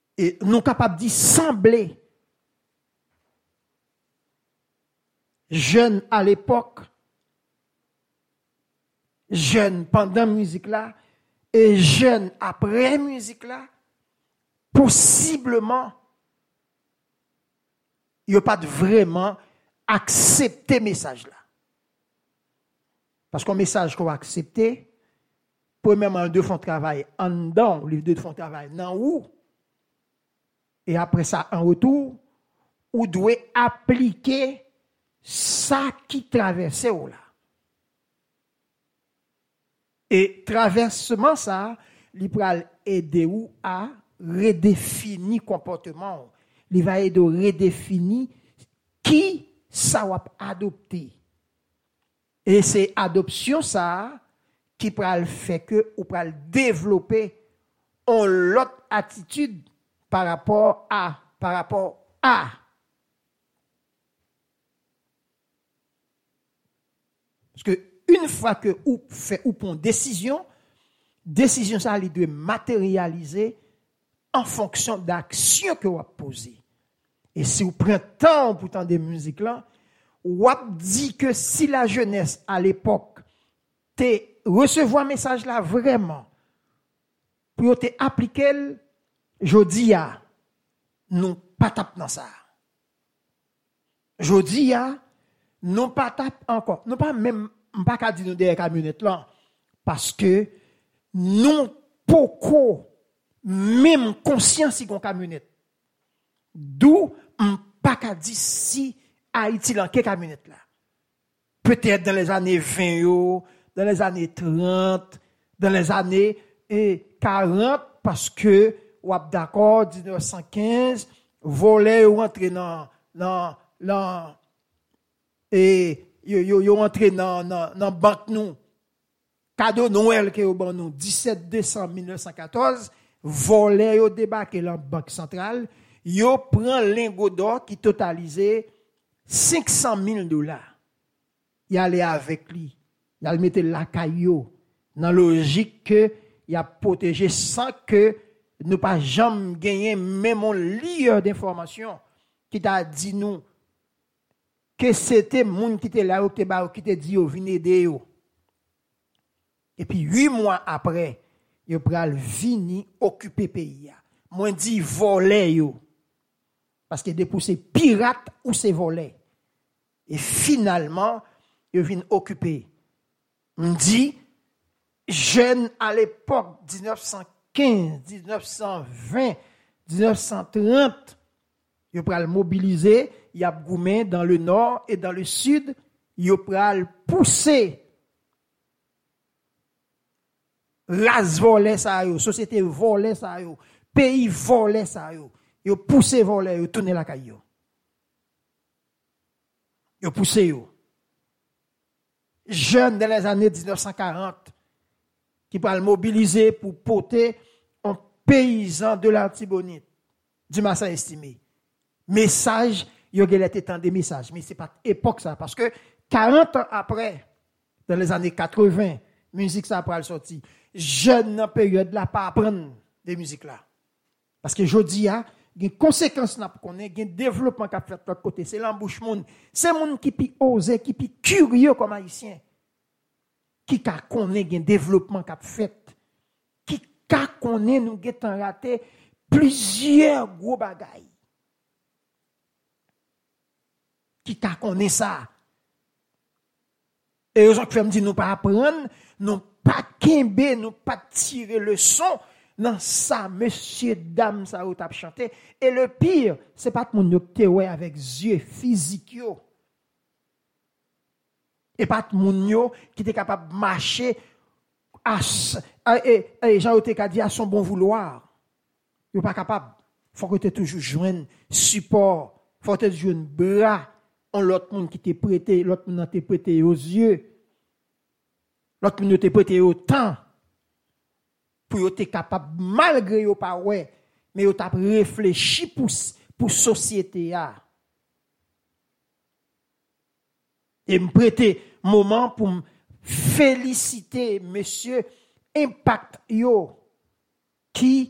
et nous capables d'y sembler jeunes à l'époque, jeunes pendant musique là et jeunes après musique là, possiblement il n'y a pas vraiment accepté le message là. Parce qu'un message qu'on va accepter, premièrement, deux font travail en dedans, les deux font travail dans où, et après ça, en retour, ou doit appliquer ça qui traversait là. Et traversement ça, il va aider ou à redéfinir comportement. Il va aider à redéfinir qui ça va adopter. Et c'est adoption ça qui va faire que ou va développer une autre attitude par rapport à. Parce que une fois que ou fait ou prend décision ça il doit matérialiser en fonction d'action que vous posez. Et si vous prenez temps pour entendre des musiques là, ou dit que si la jeunesse à l'époque te recevoir un message là vraiment pour te appliquer, je dis à nous pas tape dans ça. Je dis à nous pas tape encore. Nous pas même pas qu'à dire nous derrière camionnette là parce que nous beaucoup même conscience si qu'on camionnette. D'où pas qu'à dire si Haïti dans quelle camionnette là. Peut-être dans les années 20 dans les années 30, dans les années 40 parce que ou d'accord 1915 voler ou entrer dans et yo entrer dans banque nous cadeau Noël que au ban nous 17 décembre 1914 voler yo débarquer dans banque centrale yo prend lingot d'or qui totalisait $500,000. Il allait avec lui. Il allait mettre la caillou dans logique que il a protégé sans que nous pas jamais gagner même un lieu d'information qui t'a dit nous que c'était monde qui était là qui t'a dit venez aider yo. Et puis 8 mois après, il pral vini occuper pays. Moi dit voler yo. Parce que depuis c'est pirate ou c'est volé. Et finalement, ils viennent occuper. On dit, jeunes à l'époque, 1915, 1920, 1930, ils pourraient mobiliser, il y a goumé dans le nord et dans le sud, ils pourraient pousser race volée ça yo, société volée ça yo, pays volé ça yo. Ils poussé volé, ils tourné la caillou. Ils poussé yo. Jeunes dans les années 1940 qui parlent mobiliser pour porter un paysan de l'Artibonite du Massa estimé. Message, il y a tant de messages, mais c'est pas époque ça parce que 40 ans après dans les années 80, musique ça pral sorti. Jeunes dans période là pas apprendre des musiques là. Parce que jodi a il y a une conséquence pour qu'on ait un développement qui a fait de l'autre côté. C'est l'embouche monde. C'est monde qui peut oser, qui peut curieux comme haïtien. Qui a connaît un développement qui a fait. Qui a connaît nous avons raté plusieurs gros bagailles. Qui a connaît ça. Et les gens qui me disent nous pas apprendre, nous pas kembe, nous pas tirer le son. Dans ça, monsieur, dame, ça ou t'a chanté. Et le pire, c'est pas que mon opté ouais avec yeux physiques yo. Et pas que mon yo qui était capable de marcher et Jean Oté dit à son bon vouloir. Yo pas capable. Faut que tu toujours joindre support, faut que tu joindre bras on l'autre monde qui t'est prêté, l'autre monde t'est prêté aux yeux. L'autre monde t'est prêté au temps. Pour être capable, malgré yo pas ouais, mais yo t'a réfléchi pour société a. Et me prêter moment pour me féliciter monsieur Impact yo qui